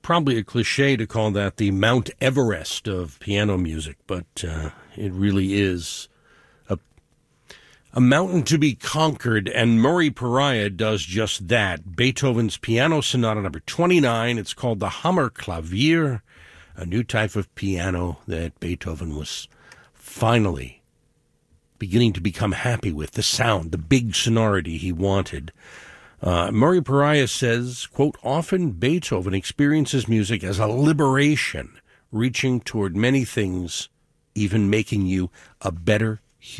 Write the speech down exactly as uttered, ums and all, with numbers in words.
probably a cliche to call that the Mount Everest of piano music, but uh, it really is a, a mountain to be conquered, and Murray Pariah does just that. Beethoven's Piano Sonata number twenty-nine, it's called the Hammerklavier, a new type of piano that Beethoven was finally beginning to become happy with, the sound, the big sonority he wanted. Uh, Murray Pariah says, quote, often Beethoven experiences music as a liberation, reaching toward many things, even making you a better